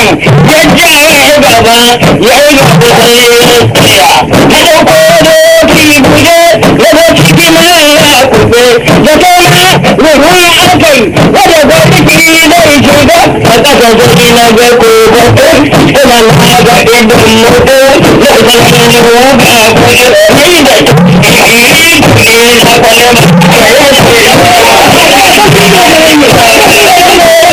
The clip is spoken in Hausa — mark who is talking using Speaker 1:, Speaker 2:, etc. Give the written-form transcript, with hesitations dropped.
Speaker 1: yadda ya gaba ya yi gaba sai ya ɗauko doki guje ya zo cikin ya kuɓe da sauna ruhun akai wadda gwamnati zai shiga a ƙasa zai na ga kogoto ina na ga idon moto da zanen ruga kuɗe mai da iri kuɗe na kwalema ya yi